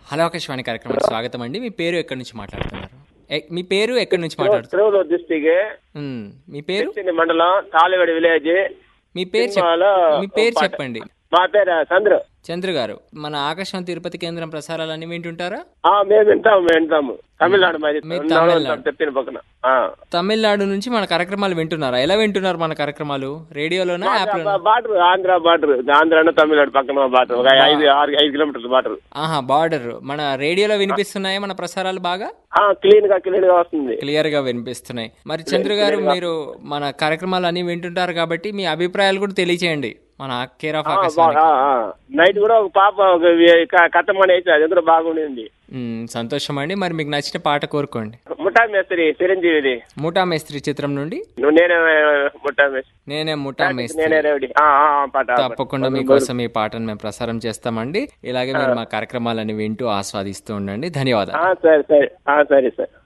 Hello Akashvani కార్యక్రమానికి స్వాగతం అండి. మీ పేరు ఎక్కడి నుంచి మాట్లాడుతున్నారు? మీ పేరు ఎక్కడి నుంచి మాట్లాడుతున్నారు? డిస్ట్రిక్ట్ మీ పేరు మండలం తాళివేడి విలేజ్. మీ పేరు మీ పేరు చెప్పండి. మా పేరు చంద్ర గారు, మన ఆకాశవాణి తిరుపతి కేంద్రం ప్రసారాలన్నీ వింటుంటారా? మేము వింటాము. తమిళనాడు మరి చెప్పిన పక్కన. తమిళనాడు నుంచి మన కార్యక్రమాలు వింటున్నారా? ఎలా వింటున్నారు మన కార్యక్రమాలు? రేడియోలోనా, యాప్? బార్డర్ ఆంధ్ర తమిళనాడు పక్కన బార్డర్, ఒక 5 కిలోమీటర్ల బార్డర్. బార్డర్. మన రేడియోలో వినిపిస్తున్నాయా మన ప్రసారాలు? బాగా క్లీన్ గా వస్తుంది, క్లియర్ గా వినిపిస్తున్నాయి. మరి చంద్ర గారు, మీరు మన కార్యక్రమాలు అన్ని వింటుంటారు కాబట్టి మీ అభిప్రాయాలు కూడా తెలియచేయండి. మన కేర్ ఆఫ్ నైట్ కూడా ఒక పాప కథమని అయితే అది కూడా బాగుండింది. సంతోషం అండి. మరి మీకు నచ్చిన పాట కోరుకోండి. ముఠా మేస్త్రి చిరంజీవిది. ముఠా మేస్త్రి చిత్రం నుండి నేనే ముఠా మేస్త్రి. తప్పకుండా మీకోసం ఈ పాటను మేము ప్రసారం చేస్తామండి. ఇలాగే మీరు మా కార్యక్రమాలను వింటూ ఆస్వాదిస్తూ ఉండండి. ధన్యవాదాలు. సరే సరే.